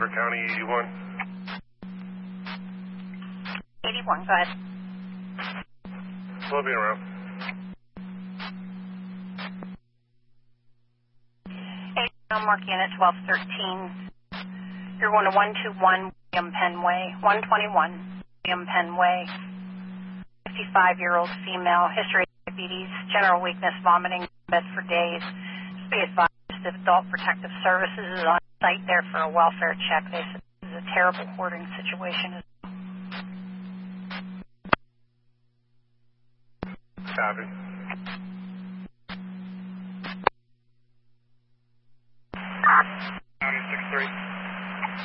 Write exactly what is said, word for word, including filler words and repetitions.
Beaver County, eighty-one. eighty-one, go ahead. We'll be around. I'm working at twelve thirteen. You're going to one two one William Penn Way, one twenty-one William Penn Way. fifty-five-year-old female, history of diabetes, general weakness, vomiting, bed for days. Just be advised that Adult Protective Services is on site there for a welfare check. They said this is a terrible hoarding situation. Copy.